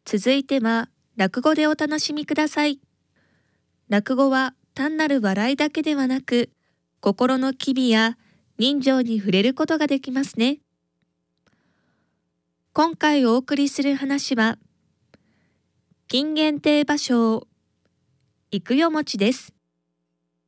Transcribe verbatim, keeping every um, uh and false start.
続いては落語でお楽しみください。落語は単なる笑いだけではなく、心の機微や人情に触れることができますね。今回お送りする話は、金原亭芭蕉、幾代餅です。